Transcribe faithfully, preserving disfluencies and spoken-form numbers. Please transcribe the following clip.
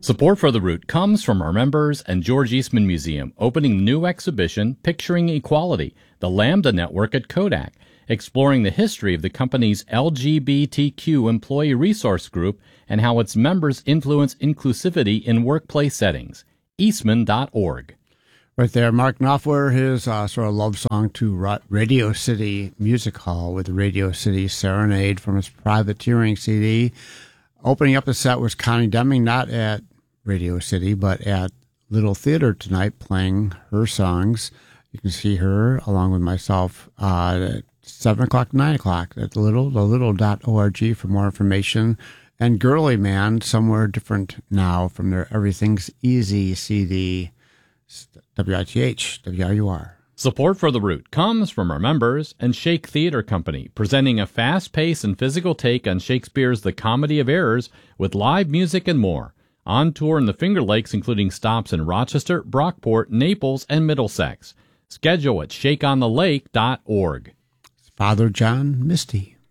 Support for The Root comes from our members and George Eastman Museum, opening the new exhibition, Picturing Equality, the Lambda Network at Kodak, exploring the history of the company's L G B T Q employee resource group and how its members influence inclusivity in workplace settings. Eastman dot org. Right there, Mark Knopfler, his uh, sort of love song to Radio City Music Hall with Radio City Serenade from his Privateering C D. Opening up the set was Connie Deming, not at Radio City, but at Little Theater tonight, playing her songs. You can see her along with myself uh, at seven o'clock, nine o'clock at the little, the little dot org for more information. And Girly Man, somewhere different now from their Everything's Easy C D. W I T H, W R U R. Support for The Root comes from our members and Shake Theater Company, presenting a fast-paced and physical take on Shakespeare's The Comedy of Errors with live music and more. On tour in the Finger Lakes, including stops in Rochester, Brockport, Naples, and Middlesex. Schedule at shake on the lake dot org. Father John Misty.